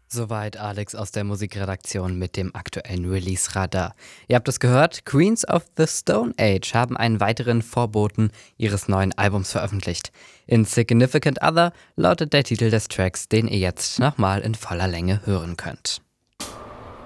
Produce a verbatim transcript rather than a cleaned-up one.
Soweit Alex aus der Musikredaktion mit dem aktuellen Release-Radar. Ihr habt es gehört, Queens of the Stone Age haben einen weiteren Vorboten ihres neuen Albums veröffentlicht. Insignificant Other lautet der Titel des Tracks, den ihr jetzt nochmal in voller Länge hören könnt.